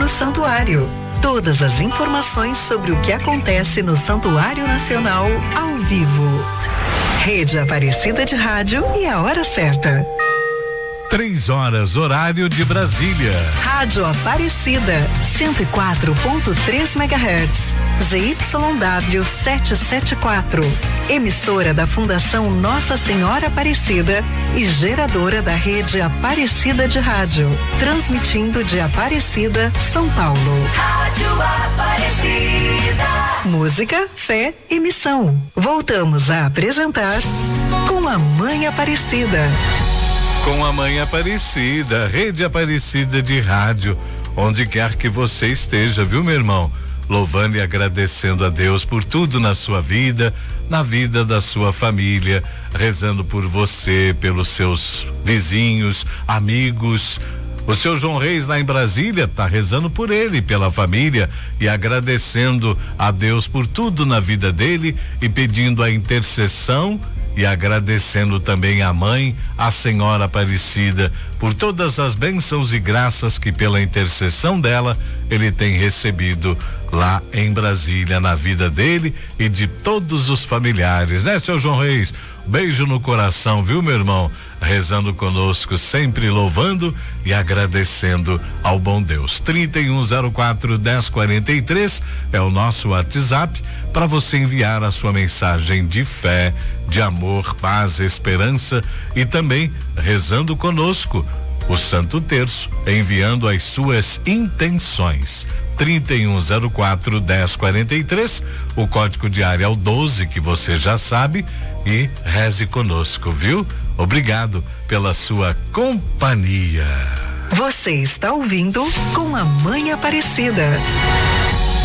do Santuário. Todas as informações sobre o que acontece no Santuário Nacional ao vivo. Rede Aparecida de Rádio e a hora certa. 3 horas, horário de Brasília. Rádio Aparecida, 104.3 MHz. ZYW 774. Emissora da Fundação Nossa Senhora Aparecida e geradora da Rede Aparecida de Rádio. Transmitindo de Aparecida, São Paulo. Rádio Aparecida. Música, fé e missão. Voltamos a apresentar Com a Mãe Aparecida. Com a Mãe Aparecida, Rede Aparecida de Rádio, onde quer que você esteja, viu, meu irmão? Louvando e agradecendo a Deus por tudo na sua vida, na vida da sua família, rezando por você, pelos seus vizinhos, amigos. O seu João Reis lá em Brasília está rezando por ele, pela família e agradecendo a Deus por tudo na vida dele e pedindo a intercessão e agradecendo também a mãe, a Senhora Aparecida, por todas as bênçãos e graças que pela intercessão dela ele tem recebido lá em Brasília, na vida dele e de todos os familiares, né, seu João Reis? Beijo no coração, viu, meu irmão? Rezando conosco, sempre louvando e agradecendo ao bom Deus. 3104-1043 é o nosso WhatsApp para você enviar a sua mensagem de fé, de amor, paz, esperança e também rezando conosco o Santo Terço, enviando as suas intenções. 3104-1043, o código de área é o 12, que você já sabe, e reze conosco, viu? Obrigado pela sua companhia. Você está ouvindo Com a Mãe Aparecida.